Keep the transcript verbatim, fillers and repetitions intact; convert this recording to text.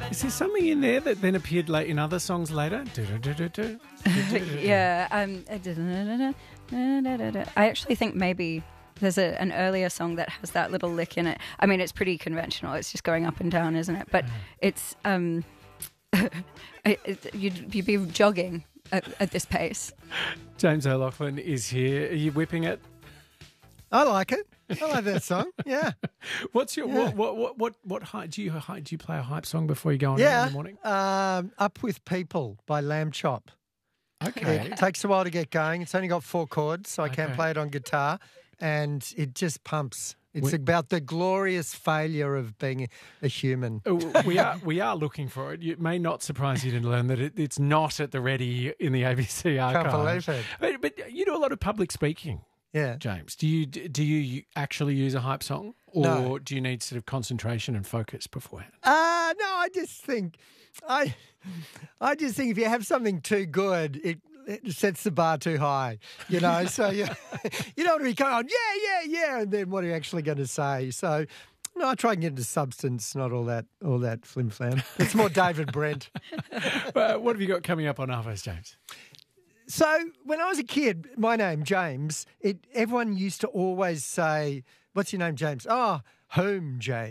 Is there something in there that then appeared late in other songs later? Yeah. Um, I actually think maybe there's a, an earlier song that has that little lick in it. I mean, it's pretty conventional. It's just going up and down, isn't it? But it's um, it, it, you'd, you'd be jogging at, at this pace. James O'Loughlin is here. Are you whipping it? I like it. I like that song. Yeah. What's your Yeah. what what what what what hype do you hype, do you play a hype song before you go on Yeah. in the morning? Um, Up With People by Lamb Chop. Okay. It takes a while to get going. It's only got four chords, so I can't Okay. play it on guitar, and it just pumps. It's We- about the glorious failure of being a human. Oh, we are we are looking for it. It may not surprise you to learn that it, it's not at the ready in the A B C archive. Can't believe it. But, but you do a lot of public speaking, Yeah. James. Do you do you actually use a hype song, or No. do you need sort of concentration and focus beforehand? Uh, no, I just think, I, I just think if you have something too good, it, it sets the bar too high, you know. So you, you don't want to be going, on, yeah, yeah, yeah, and then what are you actually going to say? So, no, I try and get into substance, not all that, all that flim flam. It's more David Brent. Uh, what have you got coming up on Arvos, James? So when I was a kid, my name, James, it everyone used to always say, what's your name, James? Oh, home, James.